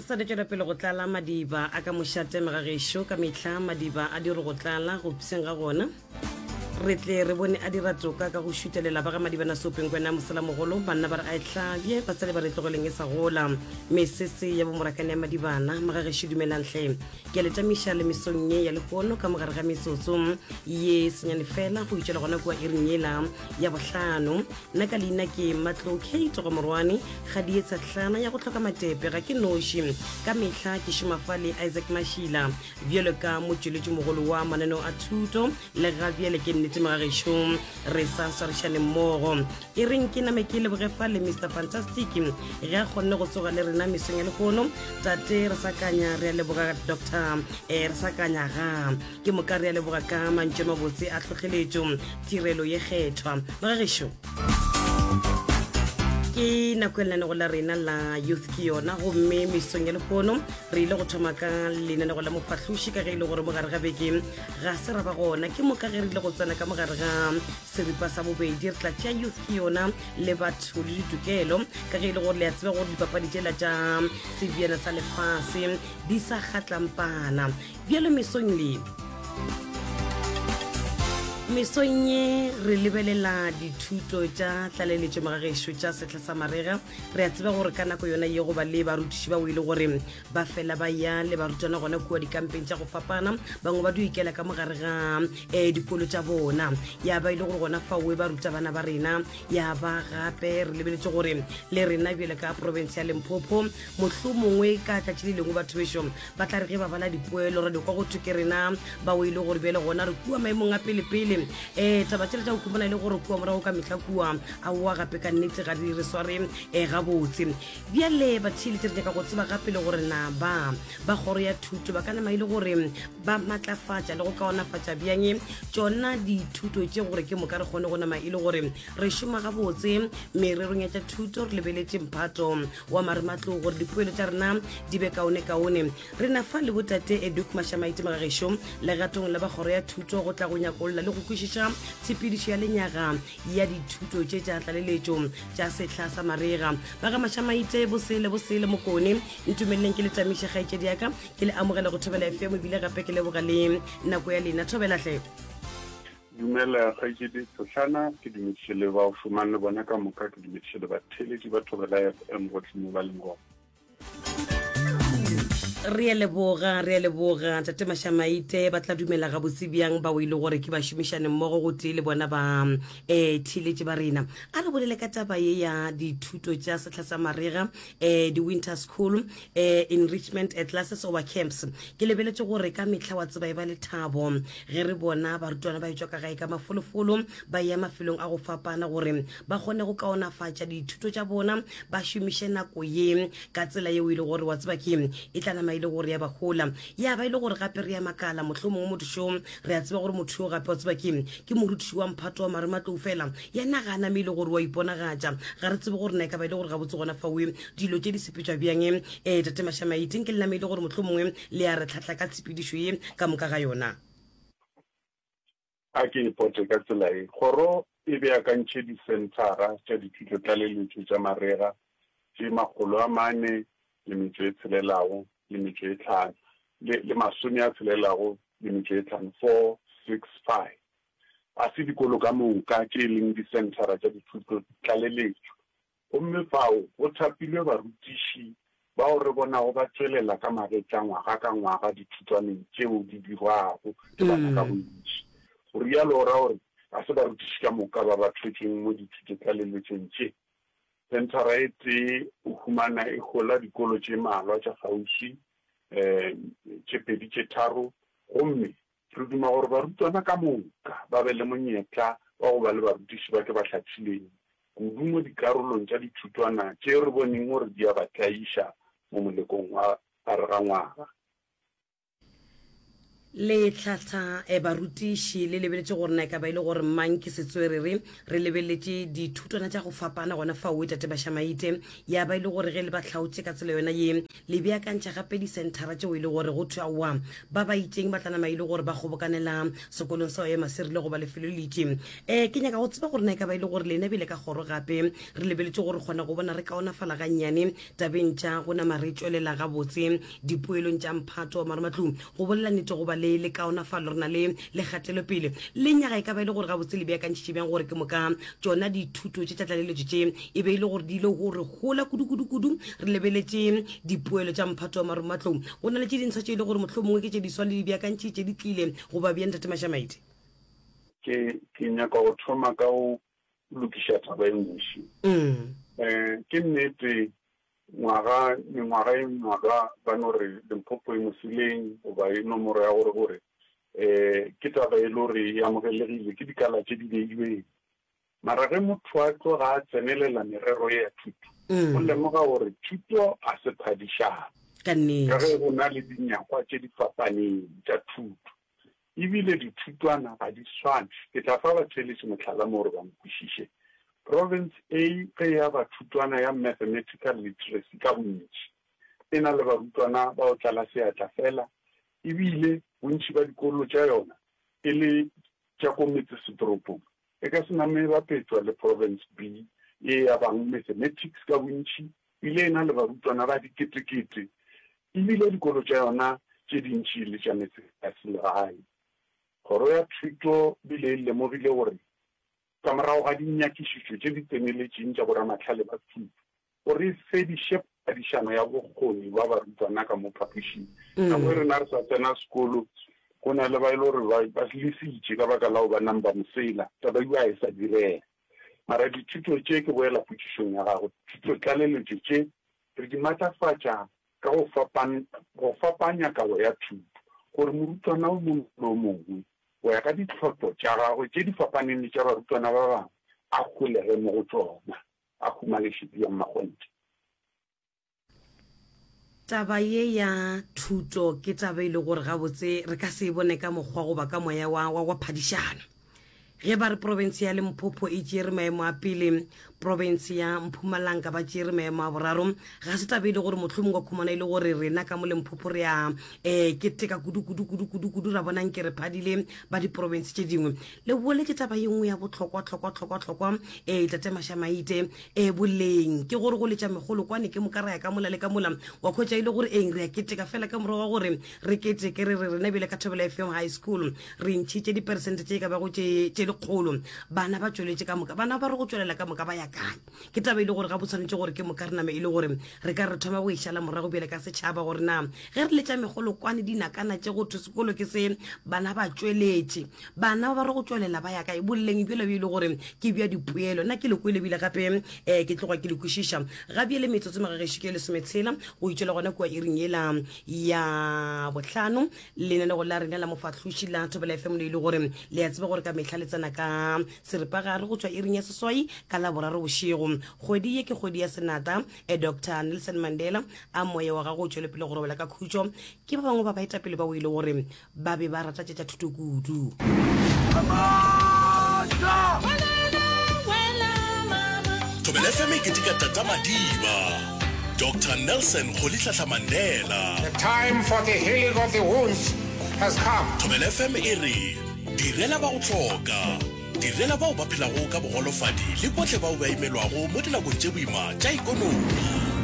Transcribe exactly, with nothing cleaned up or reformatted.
sa de tšwela pele go tlala madiba a ka mošate megagesho ka mehla madiba a dire go tlala go piseng ga gona re tle re bone a dira toka ka go šutelela ba ga madibana sopeng kwena moselamogolo banna ba re a etlhabje ba tsale ba re tlogeleng e sa gola mesese ya bomorakane ya madibana magagesho dumelantle ke a letamiša le mesong ye ya lehono ka mogare ga metsotso ye senyane fela go itšela gona kua iring yela ya bohlano nna ka leina ke matlo kate go morwane ga di etsa tlhana ya go tlhoka matepe ga ke noši ka mehla ke šomafa le Isaac Mashila bjalo ka motšweletši mogolo wa mananeo a thuto le ga bjale ke nnete magagesho re sa swarišane mmogo e reng ke name ke lebogefa le Mister Fantastic ge a kgonne go tsoga le rena mesong ya lehono tate re sa kanya re a leboga doctor eh, re sa kanya ga ke moka re a leboga ka mantše mabotse a tlhogeletšo tirelo ye kgethwa magagesho ke nako lenane go la rena la youth ke yona gomme mesong ya lehono re ile go thoma ka lenane go la mofahloši ka ge ile gore mogare ga beke ga se ra ba gona ke moka ge re ile go tsena ka mogare ga seripa sa bobedi re tla tšea youth ke yona le batho le ditokelo ka ge ile gore le a tseba gore dipapadi tšela tša sebiana sa lefase di sa kgatlampana bjalo mesong le mesong ye re lebelela dithuto tša tlaleletšo magagesho tša setla sa marega re a tseba gore ka nako yona ye go ba le barutiši ba o ile gore ba fela ba ya le barutwana gona kua dikampeng tša go fapana bangwe ba duikela ka mogare ga um, dikolo tša bona ya ba ile gore gona faoe ba ruta bana ba rena ya ba gape re lebeletše gore le rena bjale ka province ya Limpopo mohlho mongwe ka tšatši le lengwe batho bešo ba tla re ge ba bala dipoelo re di kwa go thuke rena ba o ile gore bjale gona re kua maemong a pelepele eh taba tšela tša go khumana le gore kua morago ka mehla kua a oa gape ka nnete ga di re sware eh gabotse bjale batšhile tše re ka go tseba gape le gore na ba ba kgoro ya thuto ba ka nama ile gore ba matlafatša le go kaonafatša bjang tšona dithuto tše gore ke moka re kgone go nama ile gore re šoma gabotse mererong ya tša thuto re lebeletše mphato wa marimatlo gore dipoelo tša rena di be kaone kaone re na fa le botate Eduk Mashamaite magagesho legatong la ba kgoro ya thuto go tla go nyakolola le go kwešiša tshepedišo ya lenyaga ya dithuto tše tša tlaleletšo tša setla sa marega ba ga Mashamaite bosele bosele mokone ntumeleleng ke letamiše kgaetšedi yaka ke le amogela go thobela F M ebile gape ke leboga le nako ya lena thobela hle dumela kgaetšedi Tsohlana ke dumediše le ba o fumane bona ka moka ke dumediše le batheletši ba thobela F M gohle mo ba leng gona re a leboga re a leboga tate Mashamaite ba tla dumela ga bosebjang ba o ile gore ke ba šomišane mmogo go tee le bona ba eh thiletše ba rena a re bolele ka taba ye ya dithuto tša setla sa marega eh di winter school eh enrichment classes over camps ke lebeletše gore ka mehla wa tseba e ba le thabo ge re bona barutwana ba etšwa ka gae ka mafolofolo ba ya mafelong a go fapana gore ba kgone go kaonafatša dithuto tša bona ba šomiše nako ye ka tsela ye o ile gore wa tseba ke e tla nama ile gore ya ba gola ya ba ile gore gape re ya makala mohlho mongwe motho re a tseba gore motho yo gape wa tseba ke ke morutiši wa mphato wa marimatlo fela yena ga a namile gore wa iponagatša ga re tsebe gore na e ka ba ile gore ga botse gona faoe dilo tše di sepetšwa bjang eh tate Mashamaite ke le namile gore mohlho mongwe le ya re tlhatla ka tshepedišo ye ka moka ga yona a ke ipote ka tsela e kgoro e beakantše disentara tša dithuto tlaleletšo tša marega tše makgolo a mane le metšo e tshelelago le metšo e tlhano le masome a tshelelago le metšo e tlhano four six five a se dikolo ka moka tše e leng disentara tša dithuto tlaleletšo gomme fao go thapilwe barutiši bao re bonago ba tswelela ka magetla ngwaga ka ngwaga dithutwaneng tšeo di dirwago ke bana ka bontši go rialo o ra gore a se barutiši ka moka ba ba thwetsweng mo dithuto tlaleletšong tše sentara e tee o humana e gola dikolo tše malwa tša kgauswi um tše pedi tše tharo gomme re duma gore barutwana ka moka ba be le monyetla wa go ba le barutiši ba ke ba hlathileng kudu mo dikarolong tša dithutwana tše re boneng gore di a ba tlaiša mo molekong wa gare ga ngwaga le tlhatlha e barutiši le lebeletse gore na ka ba ile gore mang ke setswerere re lebeletse dithutwana tša go fapana gona fa o etate bašamaite ya ba ile gore ge le ba tlhaotše ka tsela yona ye le beakantšha gape disentara tšeo e le gore go thwa wa ba ba itšeng ba tlanama ile gore ba kgobokanela sekolong sa ema se rile go ba lefelo le itše um ke nyaka go tseba gore na ka ba ile gore lena bile ka kgoro gape re lebeletse gore kgona go bona re kaonafala gannyane tabeng tša go nama re tšwelela gabotse dipoelong tša mphato maromatlong go bolela nnete go ba le le kaonafalo rena le le gatelo pele le nyaga e ka ba ile gore gabotse le beakantšhitše bjang gore ke moka tšona dithuto tše tša tlaleletšo tše e be ile gore di ile gore gola kudu-kudu-kudu re lebeletse dipoelo tša mphato wa maromatlong go na le tše dintsha tše e le gore motlho mongwe ke tše diswa le dibeakantšhitše di tlile go ba bjang tate mašamaite ke ke nyaka go thoma ka go lokiša taba e nngweši um ke nnete ngwaga mengwaga e ngwaga ba no re Limpopo e mosileng goba e nomoro ya gore gore um ke taba e le gore e amogelegile ke dikala tše di beilweng mara ge motho a tloga a tsenelela merero ya thuto o lemoga gore thuto a se phadišana ka ge go na le dinyakwa tše di fapaneng tša thuto ebile dithutwana ga di swane ke tla fa batheletše motlhala mo gore ba nkwešiše province A ge ya bathutwana ya mathematical literacy ka bontši e na le barutwana ba o tlala seatla fela ebile bontši ba dikolo tša yona e le tša ko metsesetoropong e ka se name ba petšwa le province B e ya bang mathematics ka bontši ebile e na le barutwana ba diketekete ebile dikolo tša yona tše dintši le tša metseselegae kgoro ya thuto bile e lemogile gore ka morago ga dinyakišišo tše di tseneletšeng tša boramatlhale ba thuto gore e fediše phadišano ya bokgoni ba barutwana ka mo phapošing nako e rena re sa tsena sekolo go na le ba ile gore ba lesitše ka baka lao ba nang ba mosela taba eo a e sa direga mara dithuto tše ke boela potšišong ya gago thuto tlaleletšo tše re di maatlafatša ka go fapanya kabo ya thuto gore morutwana o mongwe le o mongwe go ya ka ditlhopho tša gagwe tše di fapaneng le tša barutwana ba bangwe a kgolege mo go tsona a humane šhipi ya mmakgonthe taba ye ya thuto ke taba e le gore gabotse re ka se e bone ka mokgwa goba ka moya wa wa phadišano ge ba re province ya Limpopo e tšere maemo a pele province ya Mpumalanga ba tšere maemo a boraro ga se taba e le gore motlho mongwe khumana e le gore rena ka mo Limpopo re ya um ke teka kudu-kudu-kudu-kudu ra bonang ke re phadile ba di-province tše dingwe le boletse taba ye nngwe ya botlhokwa-tlhokwa-tlhokwa-tlhokwa um tate mašamaite um boleng ke gore go letša megolo kwane ke mokaraya ka mola le ka mola wa khwetša e le gore eng re ya keteka fela ka morago wa gore re keteke re re rena bile ka Thobela F M high school re ntšhitše diperesente tše ka bago tše kgolo bana ba tsweletse ka moka bana ba re go tswelela ka moka ba ya kae ke taba e le gore ga botshwanetse gore ke moka re name e le gore re ka re thoma go išala morago bjele ka setšhaba gore na ge re letša megolo kwane dinakana tše go thwe sekolo ke se bana ba tsweletše bana ba re go tswelela ba ya kae boleng bjela bje e le gore ke bja dipoelo nna ke le kwele bile gape um ke tloga ke le kwešiša ga bjele metsotso magagešo ke lesometshela go itšwela gona kua iring yela ya bohlano lenane go la rena la mofatlhoši la Thobela F M le e le gore le ya tseba gore ka mehla le tsena ka seripagare go tswa iring ya seswai ka laboraro bošego kgwedi ye ke kgwedi ya senata e Doctor Nelson Mandela a moya wa gago o tšwele pele gore wela ka khutšo ke ba bangwe ba baeta pele ba o ile gore ba be ba rata tše tša thuto kudu Thobela F M ke tika tata madiba Doctor Nelson Rolihlahla Mandela. The time for the healing of the wounds has come. Thobela F M e re direla ba go tloka direla bao ba phelago ka bogolofadi le botle bao ba imelwago mo dinakong tše boima tša ikonomi